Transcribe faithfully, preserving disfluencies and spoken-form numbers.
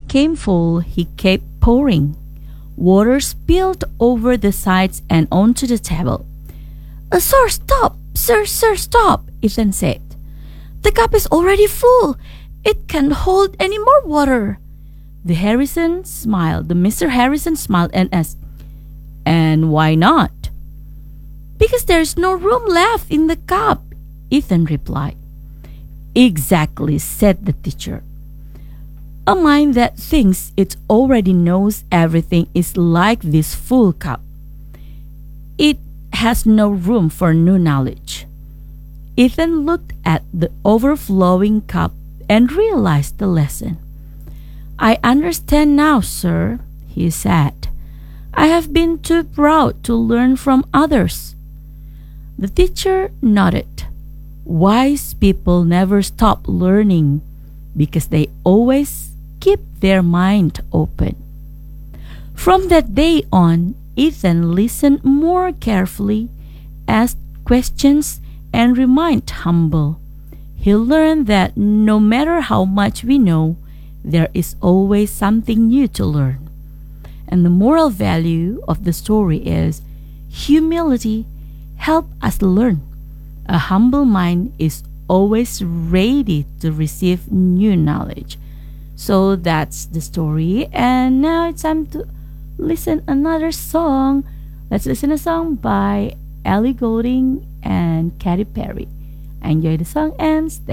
came full, he kept pouring. Water spilled over the sides and onto the table. Uh, sir, stop! Sir, sir, stop! Ethan said. The cup is already full. It can't hold any more water. The Harrison smiled. The Mister Harrison smiled and asked, And why not? Because there's no room left in the cup, Ethan replied. Exactly, said the teacher. A mind that thinks it already knows everything is like this full cup. It has no room for new knowledge. Ethan looked at the overflowing cup and realized the lesson. I understand now, sir, he said. I have been too proud to learn from others. The teacher nodded. Wise people never stop learning because they always keep their mind open. From that day on, Ethan listened more carefully, asked questions, and remained humble. He learned that no matter how much we know, there is always something new to learn. And the moral value of the story is humility helps us learn. A humble mind is always ready to receive new knowledge. So that's the story. And now it's time to listen another song. Let's listen a song by Ellie Goulding and Katy Perry. Enjoy the song and stay